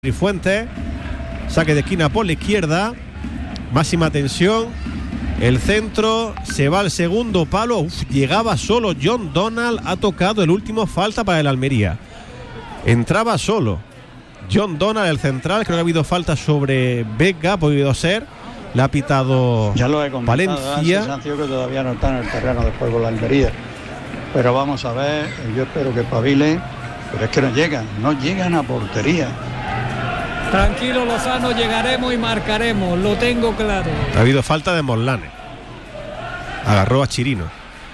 Fuentes, saque de esquina por la izquierda, máxima tensión, el centro, se va al segundo palo. Llegaba solo John Donald, ha tocado el último, falta para el Almería, entraba solo John Donald, el central. Creo que ha habido falta sobre Vega, ha podido ser, le ha pitado ya lo he comentado, Valencia. Sancio, que todavía no está en el terreno de juego la Almería, pero vamos a ver, yo espero que pavilen, pero es que no llegan a portería. Tranquilo, Lozano, llegaremos y marcaremos, lo tengo claro. Ha habido falta de Morlanes, agarró a Chirino,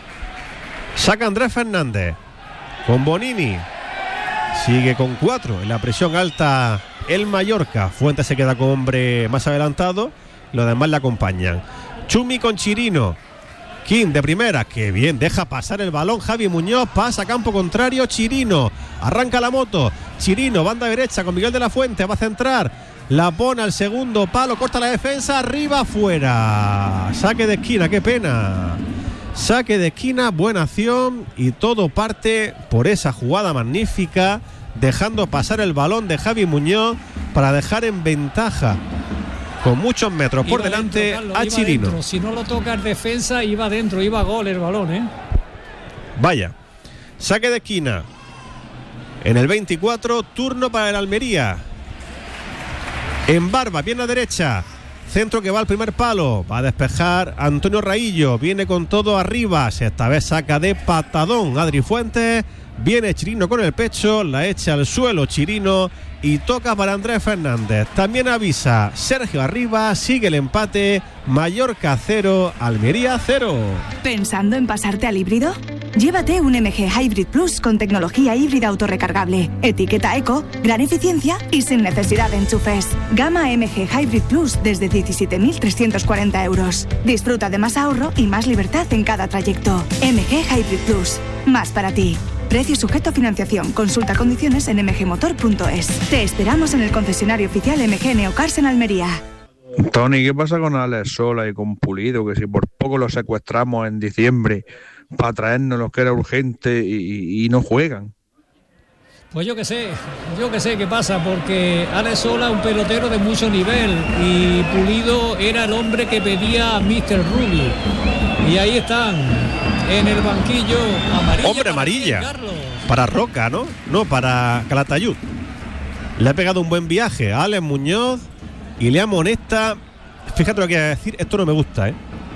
saca Andrés Fernández con Bonini, sigue con 4 en la presión alta el Mallorca. Fuentes se queda con hombre más adelantado, los demás le acompañan. Chumi con Chirino, King de primera, que bien, deja pasar el balón Javi Muñoz, pasa a campo contrario, Chirino, arranca la moto, Chirino, banda derecha con Miguel de la Fuente, va a centrar, la pone al segundo palo, corta la defensa, arriba, fuera, saque de esquina, qué pena, saque de esquina, buena acción, y todo parte por esa jugada magnífica, dejando pasar el balón de Javi Muñoz para dejar en ventaja con muchos metros por delante dentro, Carlos, a Chirino. Dentro. Si no lo toca el defensa, iba dentro, iba a gol el balón, Vaya, saque de esquina en el 24, turno para el Almería. En Barba, pierna derecha, centro que va al primer palo, va a despejar Antonio Raillo, viene con todo arriba, esta vez saca de patadón Adri Fuentes, viene Chirino con el pecho, la echa al suelo Chirino y toca para Andrés Fernández. También avisa Sergio Arribas, sigue el empate, Mallorca 0, Almería 0. ¿Pensando en pasarte al híbrido? Llévate un MG Hybrid Plus con tecnología híbrida autorrecargable, etiqueta eco, gran eficiencia y sin necesidad de enchufes. Gama MG Hybrid Plus desde 17.340 euros. Disfruta de más ahorro y más libertad en cada trayecto. MG Hybrid Plus, más para ti. Precio sujeto a financiación. Consulta condiciones en mgmotor.es. Te esperamos en el concesionario oficial MG Neocars en Almería. Tony, ¿qué pasa con Alex Sola y con Pulido? Que si por poco los secuestramos en diciembre para traernos lo que era urgente y no juegan. Pues yo que sé qué pasa, porque Alex Sola es un pelotero de mucho nivel y Pulido era el hombre que pedía a Mr. Rubio. Y ahí están, en el banquillo, amarilla. Hombre, amarilla para Roca, ¿no? No, para Calatayud. Le ha pegado un buen viaje a Alex Muñoz y le amonesta. Fíjate lo que voy a decir, esto no me gusta,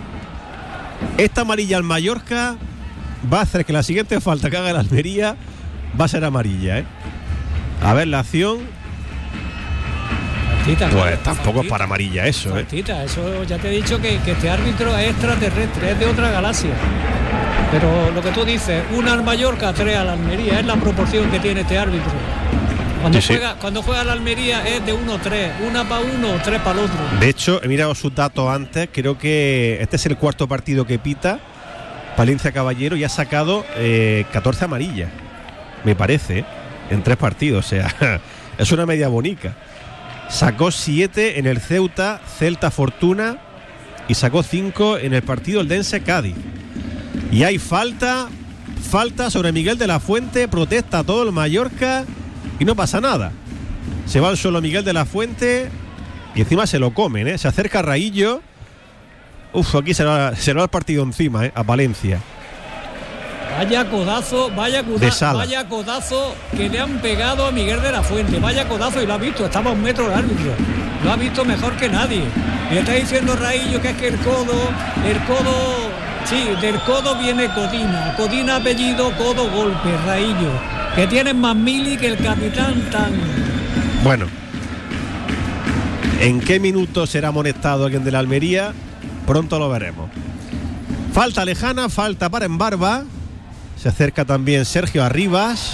Esta amarilla al Mallorca va a hacer que la siguiente falta que haga el Almería va a ser amarilla, A ver la acción. Partita, pues tampoco es para amarilla eso, partita, eso ya te he dicho que este árbitro es extraterrestre, es de otra galaxia. Pero lo que tú dices, una al Mallorca, 3 al Almería, es la proporción que tiene este árbitro. Cuando juega la Almería es de 1-3, una para uno, 3 para el otro. De hecho, he mirado sus datos antes, creo que este es el cuarto partido que pita Palencia Caballero y ha sacado 14 amarillas, me parece, en 3 partidos, o sea, es una media bonica. Sacó 7 en el Celta Fortuna y sacó 5 en el partido Eldense Cádiz. Y hay falta sobre Miguel de la Fuente, protesta todo el Mallorca y no pasa nada. Se va al suelo Miguel de la Fuente y encima se lo comen, Se acerca Raillo. Aquí se va el partido encima, a Valencia. Vaya codazo que le han pegado a Miguel de la Fuente. Vaya codazo, y lo ha visto, estaba a 1 metro el árbitro. Lo ha visto mejor que nadie. Y está diciendo Raillo que es que el codo, sí, del codo viene Codina. Codina apellido, codo golpe, Raillo. Que tienes más mili que el capitán tan. Bueno, ¿en qué minuto será amonestado alguien de la Almería? Pronto lo veremos. Falta lejana, falta para Embarba. Se acerca también Sergio Arribas.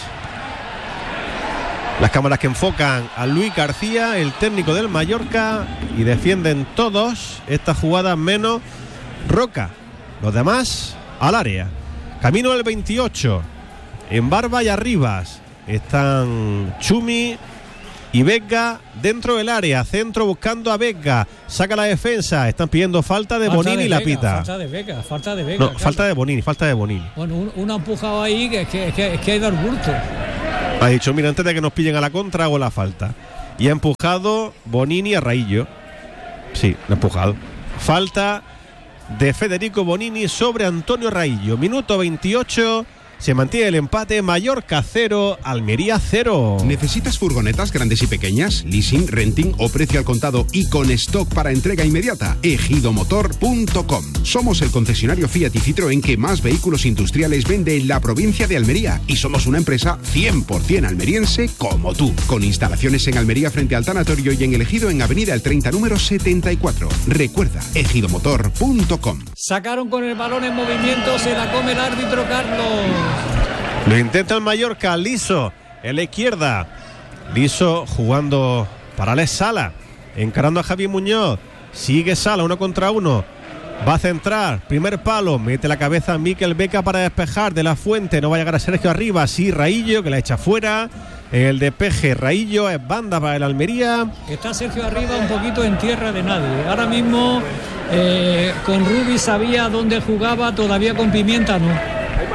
Las cámaras que enfocan a Luis García, el técnico del Mallorca, y defienden todos esta jugada menos Roca. Los demás al área. Camino del 28. Embarba y Arribas. Están Chumi y Vega dentro del área, centro buscando a Vega, saca la defensa, están pidiendo falta de Bonini y la pita. Falta de Vega. No, claro. falta de Bonini. Bueno, uno ha empujado ahí que hay dar bulto. Ha dicho, mira, antes de que nos pillen a la contra hago la falta. y ha empujado Bonini a Raillo. Sí, lo ha empujado. Falta de Federico Bonini sobre Antonio Raillo. Minuto 28. Se mantiene el empate. Mallorca 0, Almería 0. ¿Necesitas furgonetas grandes y pequeñas? Leasing, renting o precio al contado y con stock para entrega inmediata. Ejidomotor.com. Somos el concesionario Fiat y Citroën que más vehículos industriales vende en la provincia de Almería. Y somos una empresa 100% almeriense como tú. Con instalaciones en Almería frente al tanatorio y en el Ejido en Avenida El 30, número 74. Recuerda, ejidomotor.com. Sacaron con el balón en movimiento, se la come el árbitro Carlos. Lo intenta el Mallorca, Liso en la izquierda. Liso jugando para Alex Sala, encarando a Javi Muñoz. Sigue Sala, 1 contra 1. Va a centrar, primer palo, mete la cabeza a Mikel Beca para despejar. De la Fuente, no va a llegar a Sergio arriba. Sí, Raillo, que la echa fuera. El despeje, Raillo, es banda para el Almería. Está Sergio arriba un poquito en tierra de nadie. Ahora mismo con Rubi sabía dónde jugaba, todavía con Pimienta no.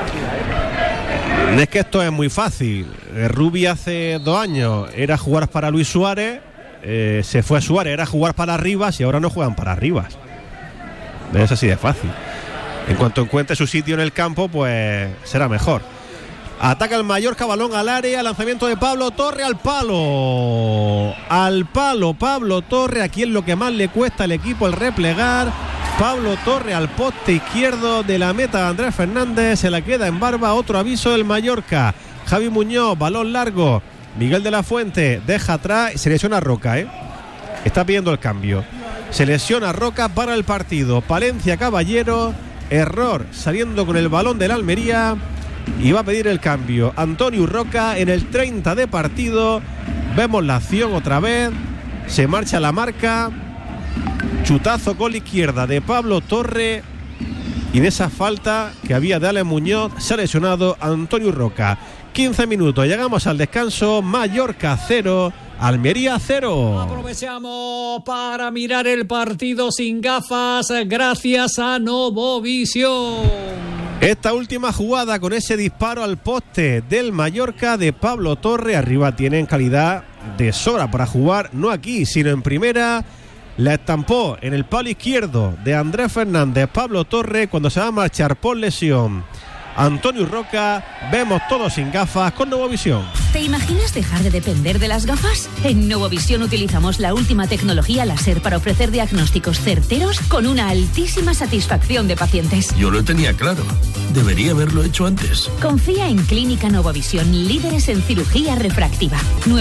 Es que esto es muy fácil. Rubi hace 2 años era jugar para Luis Suárez, se fue a Suárez, era jugar para Rivas y ahora no juegan para Rivas. Es así de fácil. En cuanto encuentre su sitio en el campo, pues será mejor. Ataca el Mallorca, balón al área, lanzamiento de Pablo Torre al palo. Al palo, Pablo Torre, aquí es lo que más le cuesta al equipo el replegar. Pablo Torre al poste izquierdo de la meta de Andrés Fernández, se la queda en barba. Otro aviso del Mallorca. Javi Muñoz, balón largo. Miguel de la Fuente deja atrás, se lesiona Roca, está pidiendo el cambio. Se lesiona Roca para el partido. Palencia Caballero, error saliendo con el balón del Almería y va a pedir el cambio. Antonio Roca en el 30 de partido. Vemos la acción otra vez. Se marcha la marca. Chutazo con la izquierda de Pablo Torre y de esa falta que había de Alex Muñoz se ha lesionado Antonio Roca. 15 minutos, llegamos al descanso. Mallorca 0, Almería 0. Aprovechamos para mirar el partido sin gafas gracias a Novovisión. Esta última jugada con ese disparo al poste del Mallorca de Pablo Torre, arriba tienen calidad de sobra para jugar, no aquí sino en primera. La estampó en el palo izquierdo de Andrés Fernández Pablo Torre cuando se va a marchar por lesión Antonio Roca. Vemos todo sin gafas con Novovisión. ¿Te imaginas dejar de depender de las gafas? En Novovisión utilizamos la última tecnología láser para ofrecer diagnósticos certeros con una altísima satisfacción de pacientes. Yo lo tenía claro. Debería haberlo hecho antes. Confía en Clínica Novovisión, líderes en cirugía refractiva.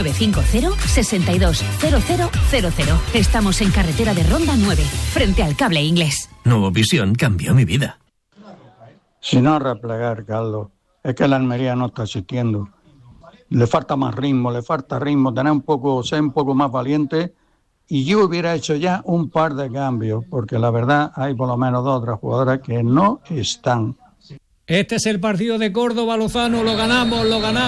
950-620000. Estamos en carretera de Ronda 9, frente al Cable Inglés. Novovisión cambió mi vida. Si no replegar, Carlos, es que la Almería no está asistiendo. Le falta más ritmo, tener ser un poco más valiente. Y yo hubiera hecho ya un par de cambios, porque la verdad hay por lo menos 2 o 3 jugadoras que no están. Este es el partido de Córdoba, Lozano, lo ganamos.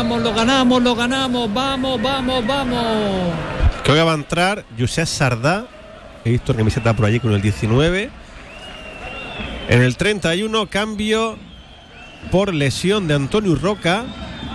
Vamos. Creo que va a entrar Josep Sardá. He visto camiseta por allí con el 19. En el 31, cambio por lesión de Antonio Roca.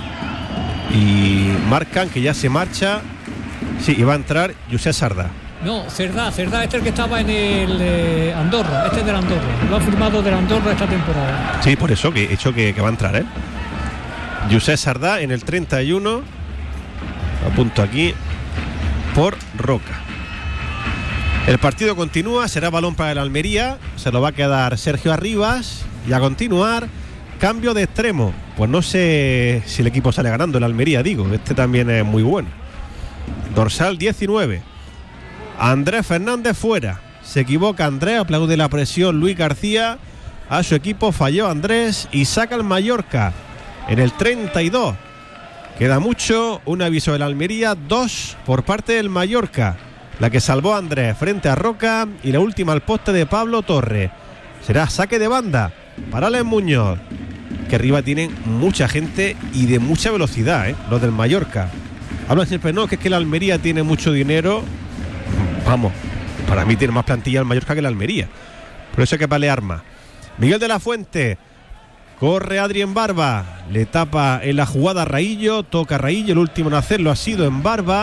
Y marcan que ya se marcha. Sí, y va a entrar Josep Sardá. No, Cerdá, este es el que estaba en el Andorra. Este es del Andorra. Lo ha firmado del Andorra esta temporada. Sí, por eso que he hecho que va a entrar, Josep Sardá en el 31. Apunto aquí. Por Roca. El partido continúa, será balón para el Almería, se lo va a quedar Sergio Arribas y a continuar, cambio de extremo. Pues no sé si el equipo sale ganando, el Almería, digo, este también es muy bueno. Dorsal 19, Andrés Fernández fuera, se equivoca Andrés, aplaude la presión Luis García, a su equipo falló Andrés y saca el Mallorca en el 32. Queda mucho, un aviso del Almería, 2 por parte del Mallorca. La que salvó a Andrés frente a Roca y la última al poste de Pablo Torre. Será saque de banda para Alex Muñoz, que arriba tienen mucha gente y de mucha velocidad, los del Mallorca. Hablan siempre, no, que es que la Almería tiene mucho dinero. Vamos, para mí tiene más plantilla el Mallorca que la Almería. Por eso hay que pelear más. Miguel de la Fuente, corre Adrián Barba, le tapa en la jugada a Raillo, toca a Raillo, el último en hacerlo ha sido en Barba.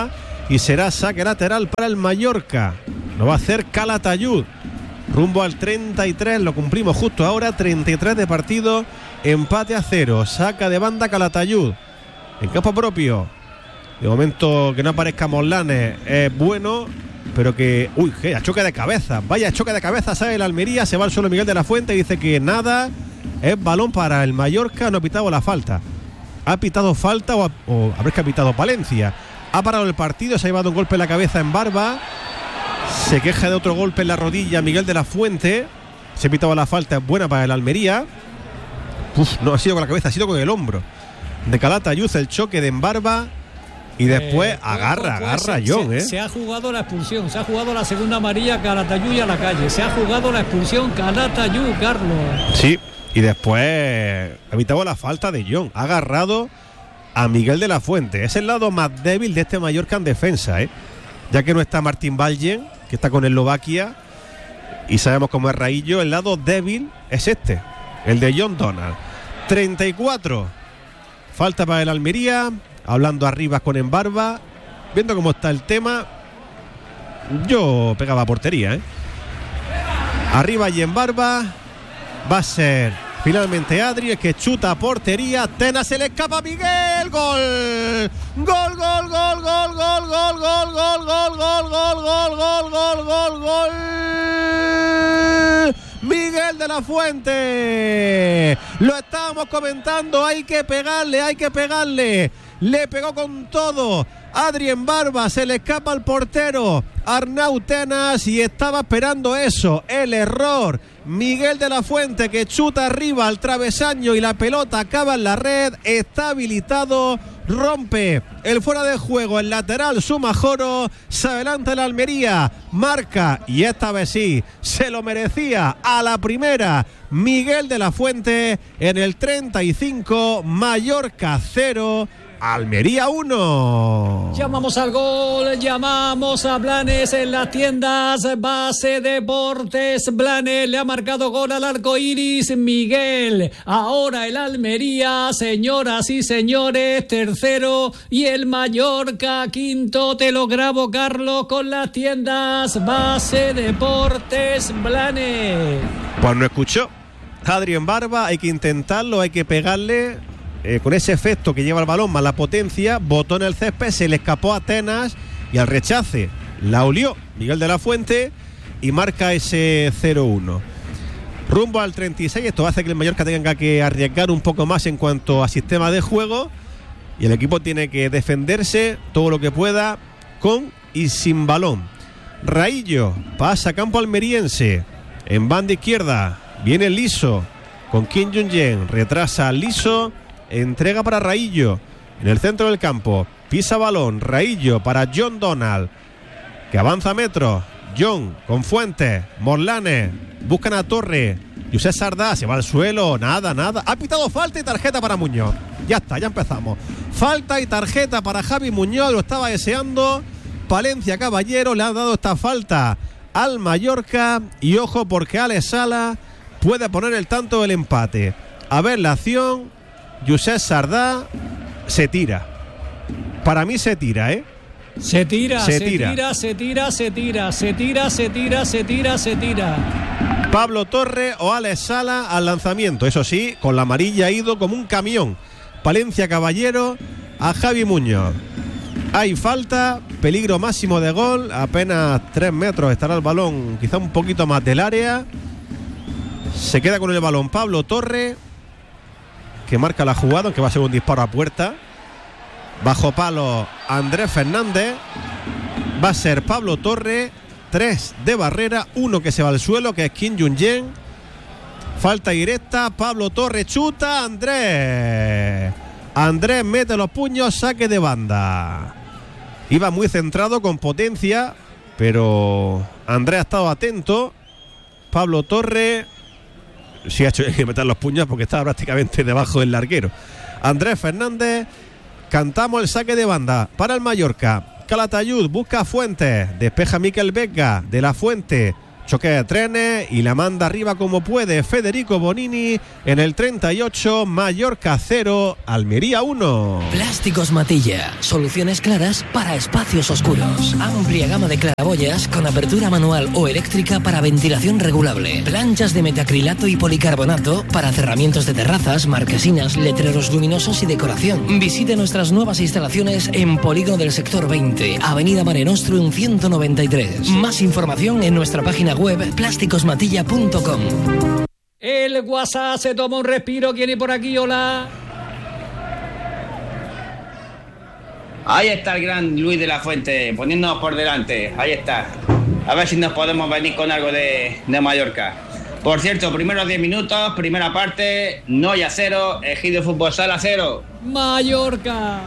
y será saque lateral para el Mallorca. Lo va a hacer Calatayud. Rumbo al 33, lo cumplimos justo ahora, 33 de partido, empate a 0. Saca de banda Calatayud en campo propio. De momento que no aparezca Morlanes es bueno, pero que... Uy, a choque de cabeza. Vaya choque de cabeza, sale el Almería, se va al suelo Miguel de la Fuente y dice que nada, es balón para el Mallorca, no ha pitado la falta. Ha pitado falta o habrá que ha pitado Palencia. Ha parado el partido, se ha llevado un golpe en la cabeza en Barba. Se queja de otro golpe en la rodilla Miguel de la Fuente. Se ha pitado la falta, es buena para el Almería. No ha sido con la cabeza, ha sido con el hombro de Calatayud, el choque de Embarba. Y después agarra John. Se ha jugado la expulsión, se ha jugado la segunda amarilla Calatayud y a la calle. Se ha jugado la expulsión Calatayud, Carlos. Sí, y después ha evitado la falta de John. Ha agarrado a Miguel de la Fuente. Es el lado más débil de este Mallorca en defensa, ya que no está Martín Vallen, que está con Eslovaquia, y sabemos cómo es Raillo. El lado débil es este, el de John Donald. 34. Falta para el Almería. Hablando arriba con Embarba, viendo cómo está el tema, yo pegaba a portería. Arriba y Embarba, va a ser finalmente Adri el que chuta a portería. Tenas, se le escapa a Miguel. Gol. Gol, gol, gol, gol, gol, gol, gol, gol, gol, gol, gol, gol, gol, gol, gol, gol. Miguel de la Fuente. Lo estábamos comentando, hay que pegarle. Le pegó con todo. Adrien Barba, se le escapa al portero Arnau Tenas y estaba esperando eso, el error. Miguel de la Fuente que chuta arriba al travesaño y la pelota acaba en la red. Está habilitado, rompe el fuera de juego, el lateral Sumajoro. Se adelanta el Almería, marca y esta vez sí, se lo merecía a la primera. Miguel de la Fuente en el 35, Mallorca 0. Almería 1. Llamamos al gol, llamamos a Blanes en las tiendas Base Deportes. Blanes le ha marcado gol al arco iris Miguel. Ahora el Almería, señoras y señores, tercero y el Mallorca quinto. Te lo grabo, Carlos, con las tiendas Base Deportes Blanes. Pues no escuchó Adrien Barba, hay que intentarlo, hay que pegarle. Con ese efecto que lleva el balón más la potencia, botó en el césped, se le escapó a Tenas y al rechace la olió Miguel de la Fuente y marca ese 0-1. Rumbo al 36, esto hace que el Mallorca tenga que arriesgar un poco más en cuanto a sistema de juego y el equipo tiene que defenderse todo lo que pueda con y sin balón. Raillo pasa a campo almeriense, en banda izquierda viene Liso con Kim Jung-yen, retrasa Liso. Entrega para Raillo en el centro del campo, pisa balón, Raillo para John Donald que avanza metros, John con Fuentes, Morlanes, buscan a Torre, Josep Sardá se va al suelo, nada, ha pitado falta y tarjeta para Muñoz. Ya está, ya empezamos. Falta y tarjeta para Javi Muñoz, lo estaba deseando. Palencia Caballero le ha dado esta falta al Mallorca y ojo porque Alex Sala puede poner el tanto del empate. A ver la acción. Josep Sardá se tira. Para mí se tira, Se tira. Pablo Torre o Alex Sala al lanzamiento. Eso sí, con la amarilla ha ido como un camión. Palencia Caballero a Javi Muñoz. Hay falta, peligro máximo de gol. Apenas 3 metros estará el balón, quizá un poquito más del área. Se queda con el balón Pablo Torre, que marca la jugada, aunque va a ser un disparo a puerta. Bajo palo Andrés Fernández. Va a ser Pablo Torre. 3 de barrera, 1 que se va al suelo, que es Kim Jung-yen. Falta directa, Pablo Torre chuta, Andrés mete los puños, saque de banda. Iba muy centrado, con potencia, pero Andrés ha estado atento. Pablo Torre sí ha hecho que meter los puños porque estaba prácticamente debajo del larguero. Andrés Fernández, cantamos el saque de banda para el Mallorca. Calatayud busca a Fuentes, despeja Miquel Vega, de la Fuente choque de trenes y la manda arriba como puede Federico Bonini en el 38, Mallorca 0, Almería 1. Plásticos Matilla, soluciones claras para espacios oscuros. Amplia gama de claraboyas con apertura manual o eléctrica para ventilación regulable. Planchas de metacrilato y policarbonato para cerramientos de terrazas, marquesinas, letreros luminosos y decoración. Visite nuestras nuevas instalaciones en Polígono del Sector 20, Avenida Mare Nostrum 193. Más información en nuestra página web plásticosmatilla.com. El WhatsApp se toma un respiro. ¿Quién hay por aquí? Hola. Ahí está el gran Luis de la Fuente, poniéndonos por delante. Ahí está. A ver si nos podemos venir con algo de Mallorca. Por cierto, primeros 10 minutos, primera parte, Noya 0, Ejido Fútbol Sala 0. Mallorca.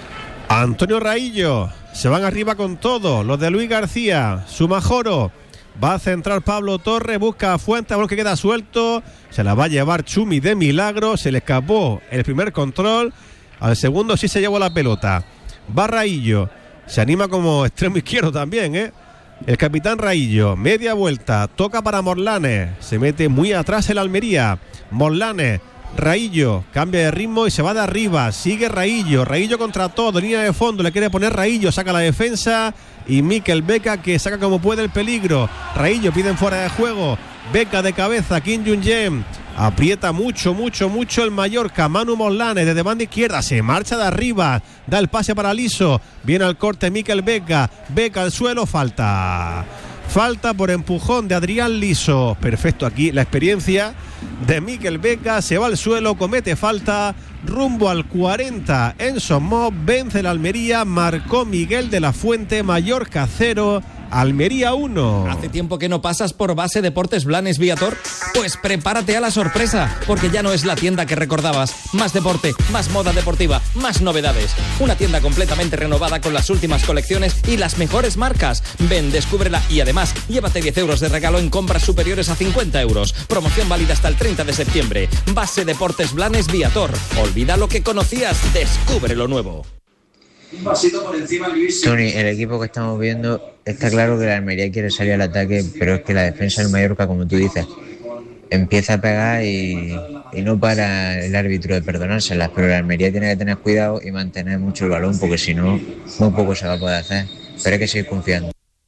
Antonio Raillo, se van arriba con todo. Los de Luis García, Sumajoro. Va a centrar Pablo Torres, busca a Fuentes, balón que queda suelto, se la va a llevar Chumi de milagro, se le escapó el primer control, al segundo sí se llevó la pelota. Va Raillo, se anima como extremo izquierdo también, el capitán Raillo, media vuelta, toca para Morlanes, se mete muy atrás el Almería, Morlanes, Raillo, cambia de ritmo y se va de arriba, sigue Raillo contra todo, línea de fondo, le quiere poner Raillo, saca la defensa y Mikel Beca que saca como puede el peligro. Raillo piden fuera de juego, Beca de cabeza, Kim Jung-jem, aprieta mucho el Mallorca, Manu Morlanes desde banda izquierda, se marcha de arriba, da el pase para Liso, viene al corte Mikel Beca, Beca al suelo, falta por empujón de Adrián Liso. Perfecto aquí la experiencia de Mikel Beca, se va al suelo, comete falta, rumbo al 40 en Somos, vence el Almería, marcó Miguel de la Fuente, Mallorca 0, Almería 1. ¿Hace tiempo que no pasas por Base Deportes Blanes Viator? Pues prepárate a la sorpresa, porque ya no es la tienda que recordabas. Más deporte, más moda deportiva, más novedades. Una tienda completamente renovada con las últimas colecciones y las mejores marcas. Ven, descúbrela y además llévate 10 euros de regalo en compras superiores a 50 euros. Promoción válida hasta el 30 de septiembre. Base Deportes Blanes Viator. Olvida lo que conocías, descubre lo nuevo. Un pasito por encima, Luis. Tony, el equipo que estamos viendo, está claro que la Almería quiere salir al ataque, pero es que la defensa del Mallorca, como tú dices, empieza a pegar y no para el árbitro de perdonárselas, pero la Almería tiene que tener cuidado y mantener mucho el balón, porque si no, muy poco se va a poder hacer, pero hay que seguir confiando.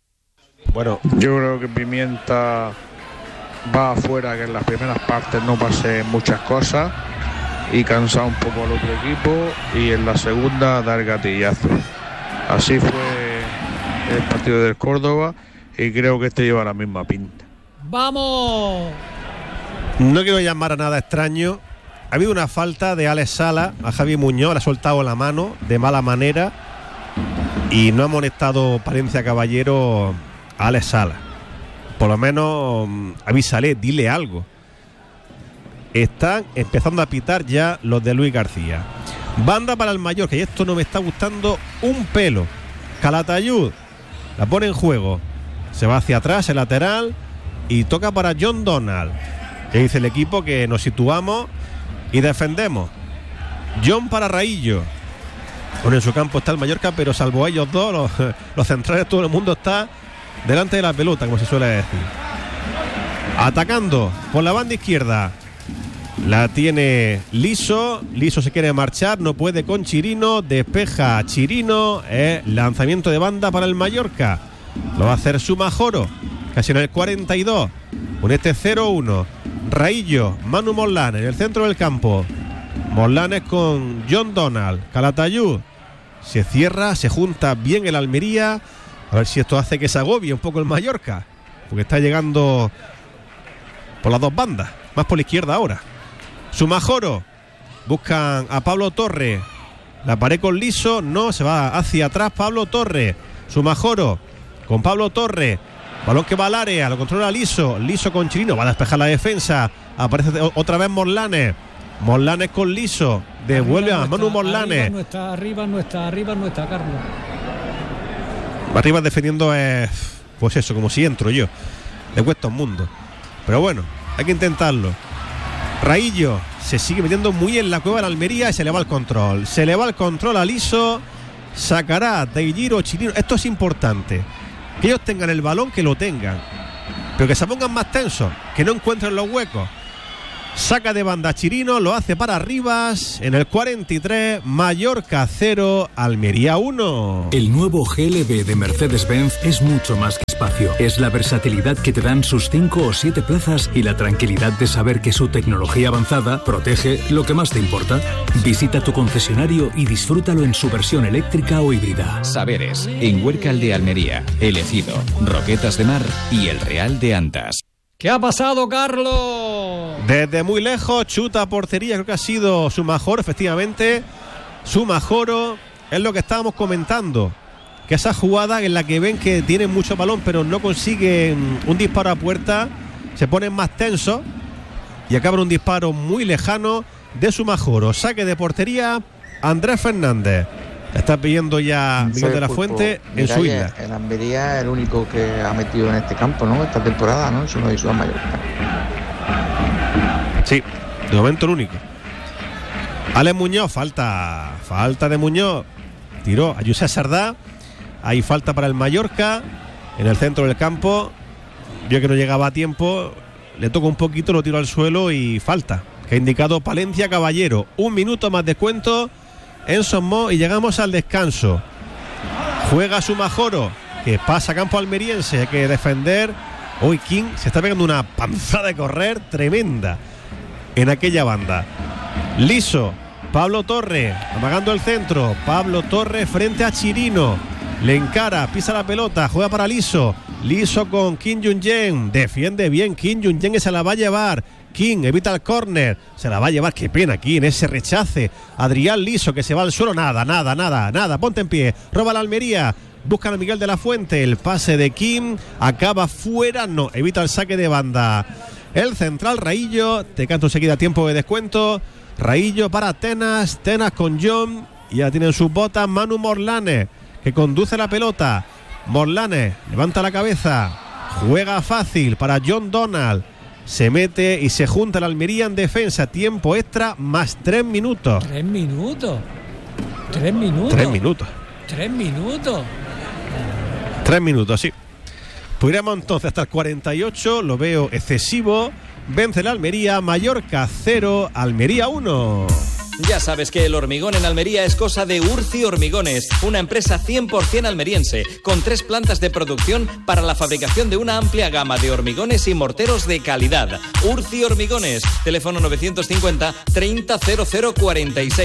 Bueno, yo creo que Pimienta va afuera, que en las primeras partes no pase muchas cosas y cansar un poco al otro equipo, y en la segunda dar gatillazo. Así fue el partido del Córdoba y creo que este lleva la misma pinta. ¡Vamos! No quiero llamar a nada extraño. Ha habido una falta de Alex Sala a Javi Muñoz, le ha soltado la mano de mala manera y no ha amonestado Palencia Caballero a Alex Sala. Por lo menos avísale, dile algo. Están empezando a pitar ya los de Luis García. Banda para el Mallorca, y esto no me está gustando un pelo. Calatayud la pone en juego, se va hacia atrás el lateral y toca para John Donald. Que dice el equipo que nos situamos y defendemos. John para Raillo. Bueno, en su campo está el Mallorca, pero salvo ellos dos, los centrales, todo el mundo está delante de la pelota, como se suele decir. Atacando por la banda izquierda. La tiene Liso se quiere marchar, no puede con Chirino, despeja Chirino, lanzamiento de banda para el Mallorca, lo va a hacer Sumajoro, casi en el 42, con este 0-1, Raillo, Manu Morlanes en el centro del campo, Morlanes con John Donald, Calatayud, se cierra, se junta bien el Almería, a ver si esto hace que se agobie un poco el Mallorca, porque está llegando por las dos bandas, más por la izquierda ahora. Sumajoro, buscan a Pablo Torres, la pared con Liso, no, se va hacia atrás Pablo Torres, Sumajoro con Pablo Torres, balón que va al área, lo controla Liso con Chirino, va a despejar la defensa, aparece otra vez Morlanes con Liso, devuelve a Manu Morlanes. Arriba no está, Carlos. Arriba defendiendo es, pues eso, como si entro yo, le cuesta un mundo, pero bueno, hay que intentarlo. Raillo se sigue metiendo muy en la cueva de la Almería y se le va el control a Liso, sacará de Giro Chirino. Esto es importante, que ellos tengan el balón, que lo tengan, pero que se pongan más tensos, que no encuentren los huecos. Saca de banda Chirino, lo hace para Rivas. En el 43, Mallorca 0, Almería 1. El nuevo GLB de Mercedes-Benz es mucho más que espacio. Es la versatilidad que te dan sus 5 o 7 plazas y la tranquilidad de saber que su tecnología avanzada protege lo que más te importa. Visita tu concesionario y disfrútalo en su versión eléctrica o híbrida. Saberes, en Huércal de Almería, El Ejido, Roquetas de Mar y El Real de Antas. ¿Qué ha pasado, Carlos? Desde muy lejos, chuta a portería, creo que ha sido Sumajoro, efectivamente. Sumajoro es lo que estábamos comentando, que esa jugada en la que ven que tienen mucho balón pero no consiguen un disparo a puerta, se ponen más tensos y acaban un disparo muy lejano de Sumajoro. Saque de portería, Andrés Fernández. Está pidiendo ya Miguel de la Fuente en su isla. El Almería es el único que ha metido en este campo, ¿no? Esta temporada, ¿no? Si no hizo a Mallorca. Sí, de momento el único. Alex Muñoz, falta de Muñoz. Tiró a José Sardá. Hay falta para el Mallorca en el centro del campo. Vio que no llegaba a tiempo. Le toca un poquito, lo tiró al suelo y falta. Que ha indicado Palencia Caballero. 1 minuto más descuento en Somos y llegamos al descanso. Juega Sumajoro, que pasa a campo almeriense. Hay que defender. Hoy King se está pegando una panzada de correr tremenda en aquella banda. Liso, Pablo Torre amagando el centro. Pablo Torre frente a Chirino. Le encara, pisa la pelota, juega para Liso. Liso con Kim Jung-jen. Defiende bien Kim Jung-jen, que se la va a llevar. King evita el córner, se la va a llevar, qué pena aquí en ese rechace. Adrián Liso, que se va al suelo, nada, ponte en pie, roba la Almería, buscan a Miguel de la Fuente, el pase de Kim, acaba fuera, no, evita el saque de banda. El central Raillo, te canto enseguida tiempo de descuento. Raillo para Tenas con John, y ya tienen sus botas Manu Morlanes, que conduce la pelota. Morlanes levanta la cabeza, juega fácil para John Donald. Se mete y se junta la Almería en defensa. Tiempo extra más 3 minutos. 3 minutos. 3 minutos, sí. Pues iremos entonces hasta el 48. Lo veo excesivo. Vence la Almería. Mallorca 0, Almería 1. Ya sabes que el hormigón en Almería es cosa de Urci Hormigones, una empresa 100% almeriense, con 3 plantas de producción para la fabricación de una amplia gama de hormigones y morteros de calidad. Urci Hormigones, teléfono 950 30 00 46.